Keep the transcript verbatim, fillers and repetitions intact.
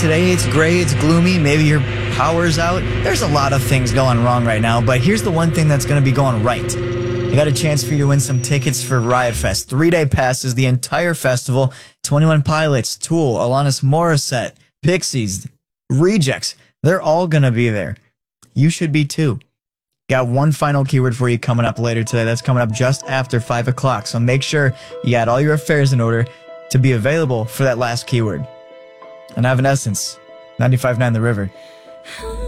Today it's gray, it's gloomy, maybe your power's out. There's a lot of things going wrong right now, but here's the one thing that's going to be going right. I got a chance for you to win some tickets for Riot Fest. Three-day passes, the entire festival. twenty-one Pilots, Tool, Alanis Morissette, Pixies, Rejects. They're all going to be there. You should be too. Got one final keyword for you coming up later today. That's coming up just after five o'clock. So make sure you got all your affairs in order to be available for that last keyword. And Evanescence, ninety-five point nine The River.